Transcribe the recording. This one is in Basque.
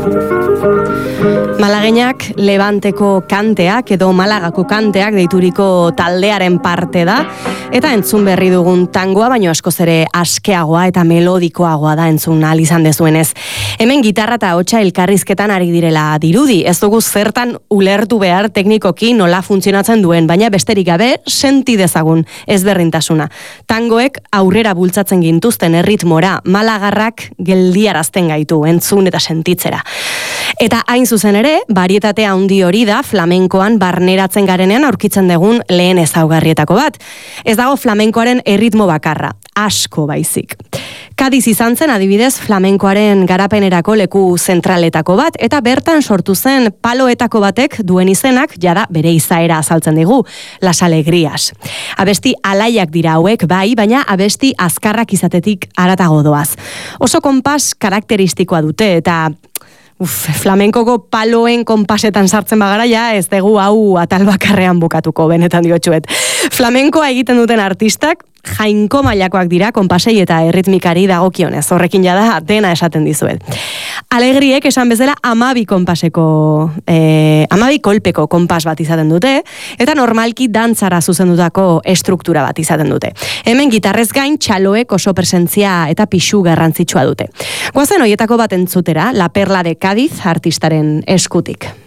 Malageñak Levanteko kanteak edo Malagako kanteak deituriko taldearen parte da, eta entzun berri dugun tangoa, baino askoz ere askeagoa eta melodikoagoa da entzun ahal izan dezuenez. Hemen gitarra eta hotsa elkarrizketan ari direla dirudi, ez dugu zertan ulertu behar teknikoki nola funtzionatzen duen, baina besterik gabe senti dezagun ezberdintasuna. Tangoek aurrera bultzatzen gintuzten erritmora, malagarrak geldiarazten gaitu entzun eta sentitzera. Eta hain zuzen ere, barietate handi hori da flamenkoan barneratzen garenean aurkitzen dugun lehen ezaugarrietako bat. Ez dago flamenkoaren erritmo bakarra, asko baizik. Kadiz izan zen adibidez flamenkoaren garapenerako leku zentraletako bat, eta bertan sortu zen paloetako batek duen izenak jada bere izaera azaltzen digu, Las Alegrías. Abesti alaiak dira hauek bai, baina abesti azkarrak izatetik haratago doaz. Oso konpas karakteristikoa dute eta flamenkoko paloen konpasetan sartzen bagara, ja ez dugu hau atal bakarrean bukatuko, benetan diotxuet. Flamenkoa egiten duten artistak, jainko mailakoak dira konpasei eta erritmikari dagokionez. Horrekin jada dena esaten dizuet. Alegriek esan bezala 12 kolpeko konpas bat izaten dute, eta normalki dantzara zuzendutako estruktura bat izaten dute. Hemen gitarrez gain txaloek oso presentzia eta pixu garrantzitsua dute. Goazen horietako bat entzutera, La Perla de Cádiz artistaren eskutik.